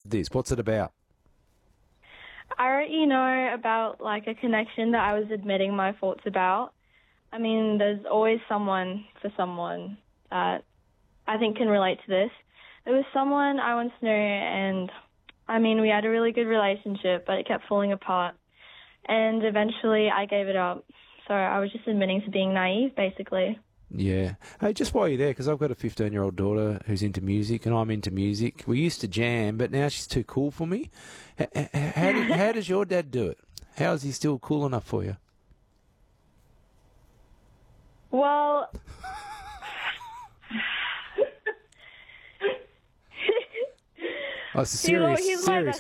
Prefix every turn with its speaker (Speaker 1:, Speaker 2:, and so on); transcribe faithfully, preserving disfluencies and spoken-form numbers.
Speaker 1: this? What's it about?
Speaker 2: I already know about, like, a connection that I was admitting my thoughts about. I mean, there's always someone for someone that I think can relate to this. There was someone I once knew, and, I mean, we had a really good relationship, but it kept falling apart. And eventually I gave it up. So I was just admitting to being naive, basically.
Speaker 1: Yeah. Hey, just while you're there, because I've got a fifteen-year-old daughter who's into music, and I'm into music. We used to jam, but now she's too cool for me. H- h- how, did, how does your dad do it? How is he still cool enough for you?
Speaker 2: Well...
Speaker 1: Oh, it's a serious,
Speaker 2: he's, he's
Speaker 1: serious
Speaker 2: my best